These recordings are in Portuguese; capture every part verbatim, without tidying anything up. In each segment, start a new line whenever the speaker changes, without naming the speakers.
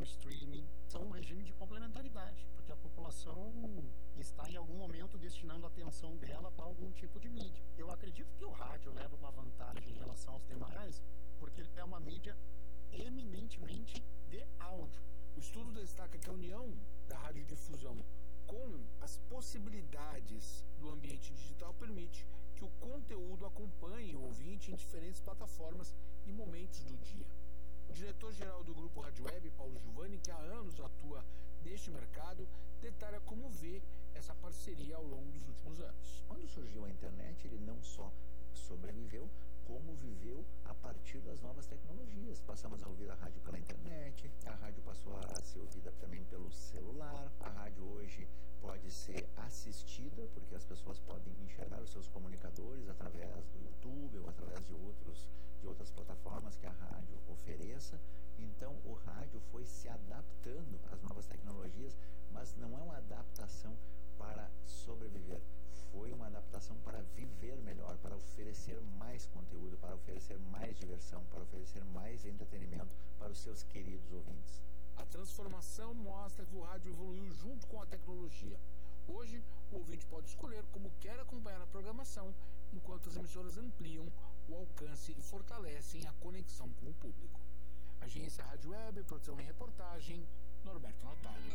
streaming, são um regime de complementaridade, porque a população está em algum momento destinando a atenção dela para algum tipo de mídia. Eu acredito que o rádio leva uma vantagem em relação aos demais, porque ele é uma mídia eminentemente de áudio.
O estudo destaca que a união da radiodifusão com as possibilidades do ambiente digital permite que o conteúdo acompanhe o ouvinte em diferentes plataformas e momentos do dia. O diretor-geral do Grupo Rádio Web, Paulo Giovanni, que há anos atua neste mercado, detalha como vê essa parceria ao longo dos últimos anos.
Quando surgiu a internet, ele não só sobreviveu, como viveu a partir das novas tecnologias. Passamos a ouvir a rádio pela internet, a rádio passou a ser ouvida também pelo celular, a rádio hoje pode ser assistida, porque as pessoas podem enxergar os seus comunicadores através do YouTube ou através de, outros, de outras plataformas que a rádio ofereça. Então o rádio foi se adaptando às novas tecnologias, mas não é uma adaptação para sobreviver, foi uma adaptação para viver melhor, para oferecer mais conteúdo, para oferecer mais diversão, para oferecer mais entretenimento para os seus queridos ouvintes.
A transformação mostra que o rádio evoluiu junto com a tecnologia. Hoje, o ouvinte pode escolher como quer acompanhar a programação, enquanto as emissoras ampliam o alcance e fortalecem a conexão com o público. Agência Rádio Web, produção e reportagem, Norberto Natália.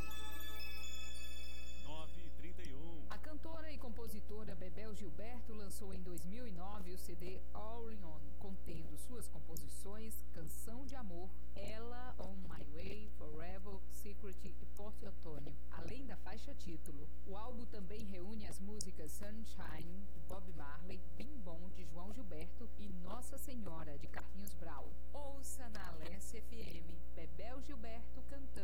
nove e trinta e um.
A cantora e compositora Bebel Gilberto lançou em dois mil e nove o C D All In On, contendo suas composições Canção de Amor